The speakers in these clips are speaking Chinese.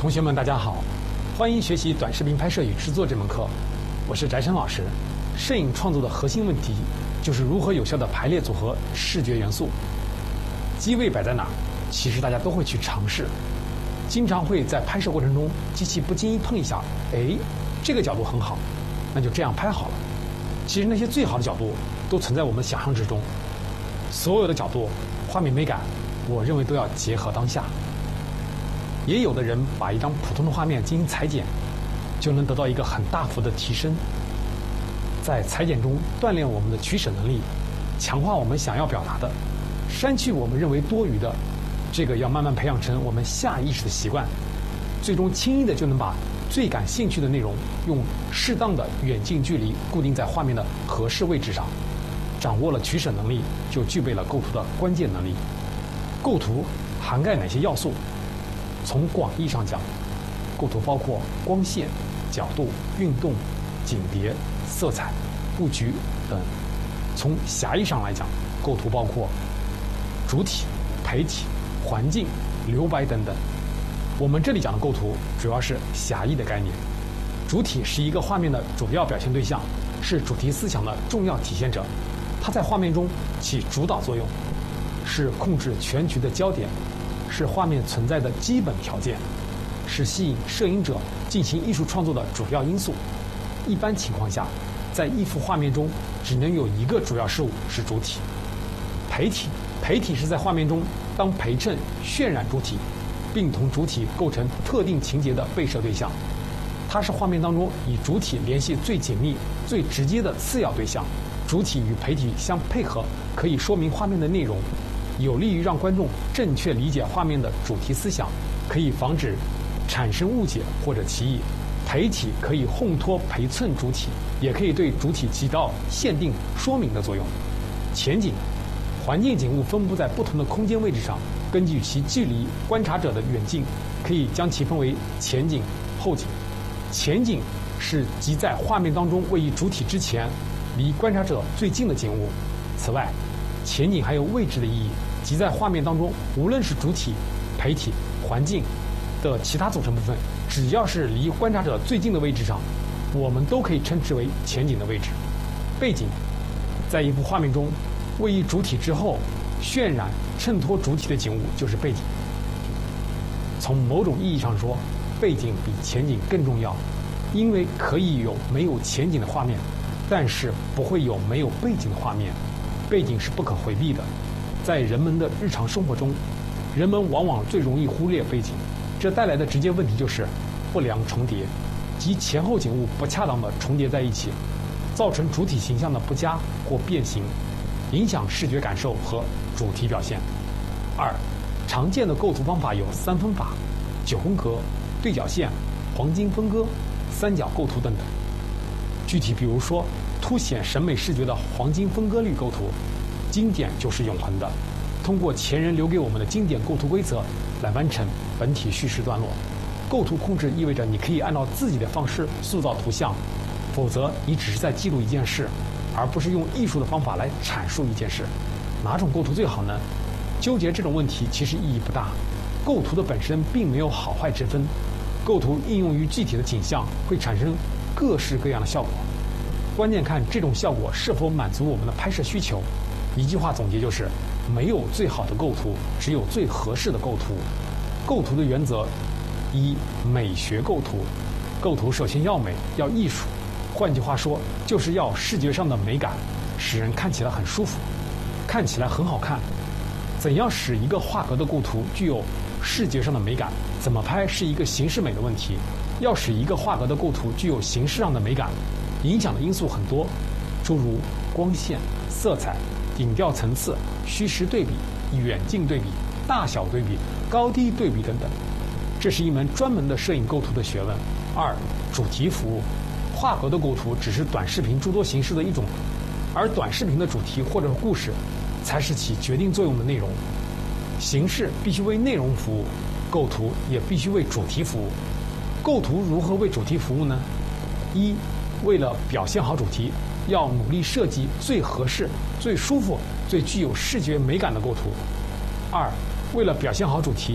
同学们，大家好，欢迎学习短视频拍摄与制作这门课。我是翟晨老师。摄影创作的核心问题就是如何有效地排列组合视觉元素。机位摆在哪儿，其实大家都会去尝试，经常会在拍摄过程中，机器不经意碰一下，哎，这个角度很好，那就这样拍好了。其实那些最好的角度都存在我们想象之中。所有的角度、画面美感，我认为都要结合当下。也有的人把一张普通的画面进行裁剪，就能得到一个很大幅的提升。在裁剪中锻炼我们的取舍能力，强化我们想要表达的，删去我们认为多余的，这个要慢慢培养成我们下意识的习惯，最终轻易的就能把最感兴趣的内容用适当的远近距离固定在画面的合适位置上。掌握了取舍能力，就具备了构图的关键能力。构图涵盖哪些要素？从广义上讲，构图包括光线、角度、运动、景别、色彩、布局等。从狭义上来讲，构图包括主体、陪体、环境、留白等等。我们这里讲的构图主要是狭义的概念。主体是一个画面的主要表现对象，是主题思想的重要体现者，它在画面中起主导作用，是控制全局的焦点，是画面存在的基本条件，是吸引摄影者进行艺术创作的主要因素。一般情况下，在一幅画面中只能有一个主要事物是主体。陪体是在画面中当陪衬渲染主体，并同主体构成特定情节的被摄对象。它是画面当中与主体联系最紧密、最直接的次要对象。主体与陪体相配合，可以说明画面的内容，有利于让观众正确理解画面的主题思想，可以防止产生误解或者歧义。陪体可以烘托陪衬主体，也可以对主体起到限定说明的作用。前景、环境景物分布在不同的空间位置上，根据其距离观察者的远近，可以将其分为前景、后景。前景是即在画面当中位于主体之前，离观察者最近的景物。此外，前景还有位置的意义，即在画面当中，无论是主体、陪体、环境的其他组成部分，只要是离观察者最近的位置上，我们都可以称之为前景的位置。背景在一幅画面中，位于主体之后，渲染衬托主体的景物就是背景。从某种意义上说，背景比前景更重要，因为可以有没有前景的画面，但是不会有没有背景的画面。背景是不可回避的，在人们的日常生活中，人们往往最容易忽略背景，这带来的直接问题就是不良重叠，即前后景物不恰当的重叠在一起，造成主体形象的不佳或变形，影响视觉感受和主题表现。二，常见的构图方法有三分法、9宫格、对角线、黄金分割、三角构图等等。具体比如说，凸显审美视觉的黄金分割率构图，经典就是永恒的，通过前人留给我们的经典构图规则来完成本体叙事段落。构图控制意味着你可以按照自己的方式塑造图像，否则你只是在记录一件事，而不是用艺术的方法来阐述一件事。哪种构图最好呢？纠结这种问题其实意义不大，构图的本身并没有好坏之分，构图应用于具体的景象会产生各式各样的效果，关键看这种效果是否满足我们的拍摄需求。一句话总结就是，没有最好的构图，只有最合适的构图。构图的原则：一、美学构图。构图首先要美，要艺术，换句话说，就是要视觉上的美感，使人看起来很舒服，看起来很好看。怎样使一个画格的构图具有视觉上的美感？怎么拍是一个形式美的问题。要使一个画格的构图具有形式上的美感，影响的因素很多，诸如光线、色彩、影调层次、虚实对比、远近对比、大小对比、高低对比等等。这是一门专门的摄影构图的学问。二、主题服务。画格的构图只是短视频诸多形式的一种，而短视频的主题或者故事才是起决定作用的内容。形式必须为内容服务，构图也必须为主题服务。构图如何为主题服务呢？一、为了表现好主题，要努力设计最合适、最舒服、最具有视觉美感的构图。二、为了表现好主题，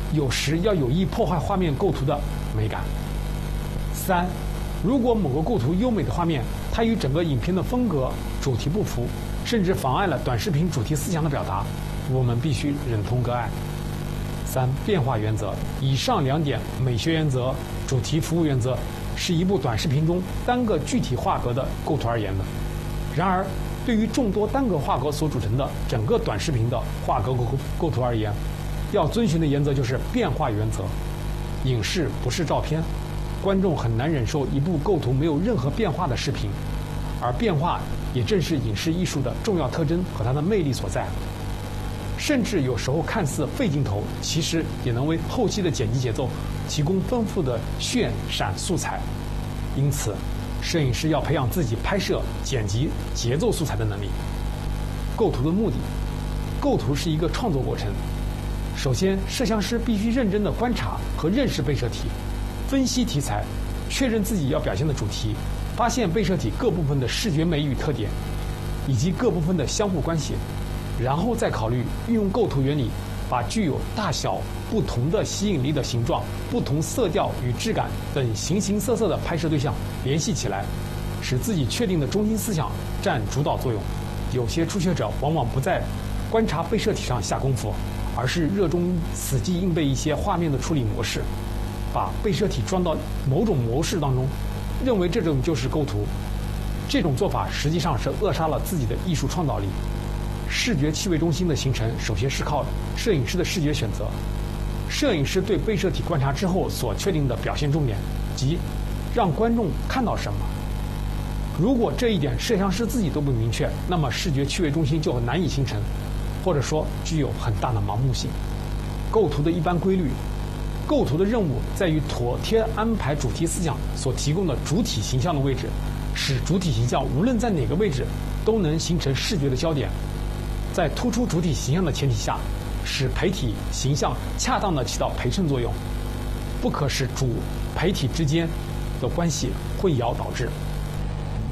有时要有意破坏画面构图的美感。3. 如果某个构图优美的画面，它与整个影片的风格、主题不符，甚至妨碍了短视频主题思想的表达，我们必须忍痛割爱。3. 变化原则。以上2点美学原则、主题服务原则，是一部短视频中单个具体画格的构图而言的。然而，对于众多单个画格所组成的整个短视频的画格构图而言，要遵循的原则就是变化原则。影视不是照片，观众很难忍受一部构图没有任何变化的视频，而变化也正是影视艺术的重要特征和它的魅力所在。甚至有时候看似废镜头，其实也能为后期的剪辑节奏提供丰富的渲闪素材。因此，摄影师要培养自己拍摄、剪辑、节奏素材的能力。构图的目的，构图是一个创作过程。首先，摄像师必须认真地观察和认识被摄体，分析题材，确认自己要表现的主题，发现被摄体各部分的视觉美与特点，以及各部分的相互关系，然后再考虑运用构图原理，把具有大小不同的吸引力的形状、不同色调与质感等形形色色的拍摄对象联系起来，使自己确定的中心思想占主导作用。有些初学者往往不在观察被摄体上下功夫，而是热衷死记硬背一些画面的处理模式，把被摄体装到某种模式当中，认为这种就是构图。这种做法实际上是扼杀了自己的艺术创造力。视觉气味中心的形成，首先是靠摄影师的视觉选择。摄影师对被摄体观察之后所确定的表现重点，即让观众看到什么。如果这一点摄像师自己都不明确，那么视觉趣味中心就很难以形成，或者说具有很大的盲目性。构图的一般规律，构图的任务在于妥帖安排主题思想所提供的主体形象的位置，使主体形象无论在哪个位置都能形成视觉的焦点。在突出主体形象的前提下，使陪体形象恰当地起到陪衬作用，不可使主陪体之间的关系混淆导致。